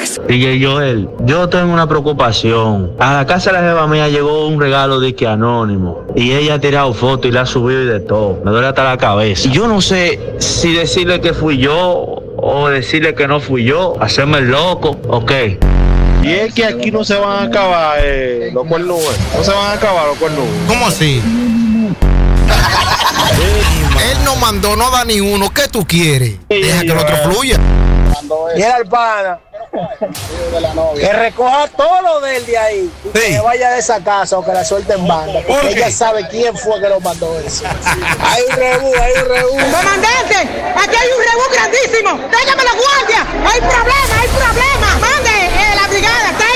DJ Joel, yo tengo una preocupación. A la casa de la jeva mía llegó un regalo de que anónimo. Y ella ha tirado fotos y la ha subido y de todo. Me duele hasta la cabeza. Y yo no sé si decirle que fui yo o decirle que no fui yo. Hacerme el loco, ok. Y es que aquí no se van a acabar los cuernos. No se van a acabar los cuernos. ¿Cómo así? Él no mandó, no da ni uno. ¿Qué tú quieres? Deja que el otro fluya. Y era el pana que recoja todo lo de él de ahí y que vaya de esa casa o que la suelte en banda, porque ella sabe quién fue que lo mandó eso. Hay un rebú. Comandante, aquí hay un rebú grandísimo. Téngame la guardia. Hay problema. Mande la brigada.